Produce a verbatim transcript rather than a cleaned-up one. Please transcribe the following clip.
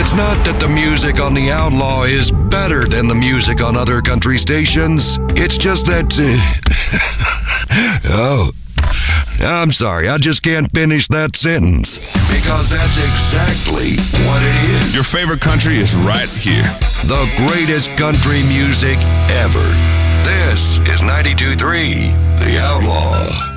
It's not that the music on The Outlaw is better than the music on other country stations. It's just that... Uh, oh, I'm sorry. I just can't finish that sentence. Because that's exactly what it is. Your favorite country is right here. The greatest country music ever. This is ninety-two point three The Outlaw.